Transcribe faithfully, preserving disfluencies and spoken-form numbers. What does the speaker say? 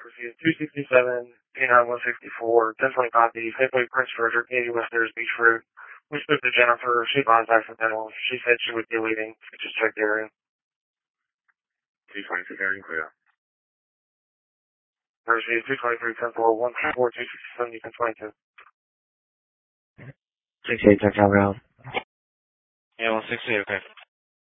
Received two sixty-seven, P nine one sixty-four, ten twenty copy, Safeway Prince George, eighty Westers Beach Fruit. We spoke to Jennifer. She bonds accidental. She said she would be leaving. Just check the area. two twenty-two, area clear. Received two twenty-three, ten four, one four, two sixty-seven, ten twenty-two. six eight, check out route. Yeah, one sixty, okay.